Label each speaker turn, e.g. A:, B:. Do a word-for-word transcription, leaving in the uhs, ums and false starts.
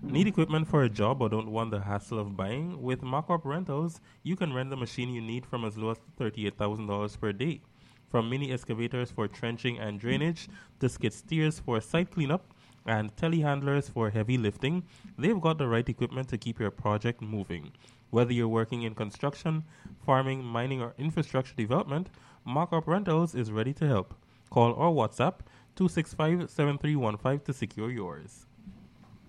A: Need equipment for a job or don't want the hassle of buying? With Mockup Rentals, you can rent the machine you need from as low as thirty-eight thousand dollars per day. From mini excavators for trenching and drainage to skid steers for site cleanup and telehandlers for heavy lifting, they've got the right equipment to keep your project moving. Whether you're working in construction, farming, mining, or infrastructure development, Mockup Rentals is ready to help. Call or WhatsApp two six five, seven three one five to secure yours.